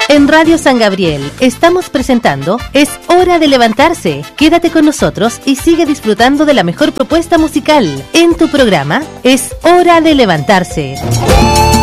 En Radio San Gabriel estamos presentando Es Hora de Levantarse. Quédate con nosotros y sigue disfrutando de la mejor propuesta musical en tu programa Es Hora de Levantarse.